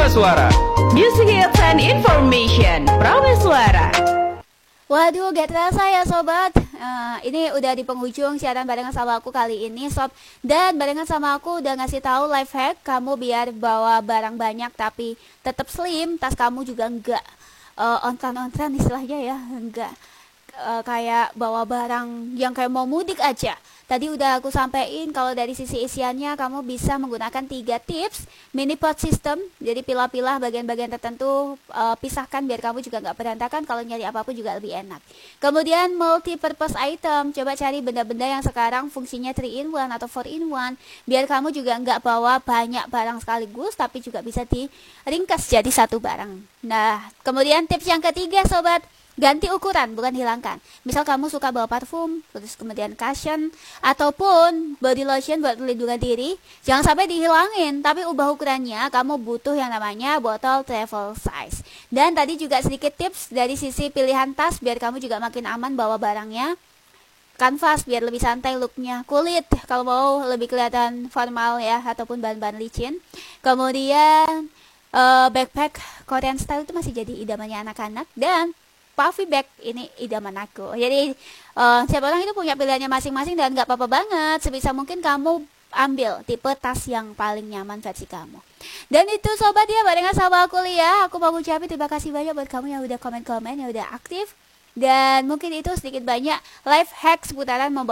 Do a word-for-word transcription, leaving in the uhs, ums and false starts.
Suara. Music hits and information. Suara. Waduh, gak terasa ya sobat. Uh, ini udah di penghujung siaran barengan sama aku kali ini sob. Dan barengan sama aku udah ngasih tahu life hack kamu biar bawa barang banyak tapi tetap slim. Tas kamu juga enggak uh, ontran-ontran istilahnya ya, enggak uh, kayak bawa barang yang kayak mau mudik aja. Tadi udah aku sampein kalau dari sisi isiannya kamu bisa menggunakan tiga tips mini pot system. Jadi pilah-pilah bagian-bagian tertentu, uh, pisahkan biar kamu juga nggak berantakan. Kalau nyari apapun juga lebih enak. Kemudian multi purpose item, coba cari benda-benda yang sekarang fungsinya three in one atau four in one, biar kamu juga nggak bawa banyak barang sekaligus tapi juga bisa diringkas jadi satu barang. Nah, kemudian tips yang ketiga sobat, ganti ukuran, bukan hilangkan. Misal kamu suka bawa parfum, terus kemudian cushion, ataupun body lotion buat pelindungan diri, jangan sampai dihilangin, tapi ubah ukurannya. Kamu butuh yang namanya botol travel size. Dan tadi juga sedikit tips dari sisi pilihan tas, biar kamu juga makin aman bawa barangnya. Kanvas biar lebih santai looknya. Kulit kalau mau lebih kelihatan formal ya, ataupun bahan-bahan licin. Kemudian uh, backpack Korean style itu masih jadi idamannya anak-anak. Dan puffy bag ini idaman aku. Jadi uh, siapa orang itu punya pilihannya masing-masing dan gak apa-apa banget. Sebisa mungkin kamu ambil tipe tas yang paling nyaman versi kamu. Dan itu sobat ya, barengan sama aku Lia. Aku mau ucapin terima kasih banyak buat kamu yang udah komen-komen, yang udah aktif. Dan mungkin itu sedikit banyak life hack seputaran membawa